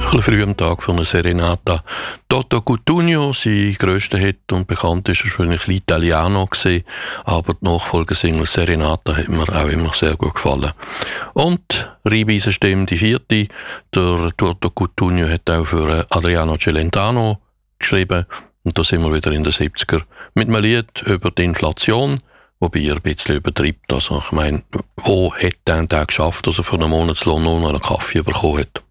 bisschen früh am Tag für eine Serenata. Toto Cutugno, sein grösster Hit und bekannt ist wahrscheinlich «L'Italiano» gewesen, aber die Nachfolgesingle «Serenata» hat mir auch immer sehr gut gefallen. Und Rheinwiesenstimme, die vierte, der Toto Cutugno hat auch für Adriano Celentano geschrieben und da sind wir wieder in den 70er mit einem Lied über die Inflation, wobei er ein bisschen übertreibt. Also ich meine, wo hat denn der geschafft, dass er für einen Monatslohn nur noch einen Kaffee bekommen hat?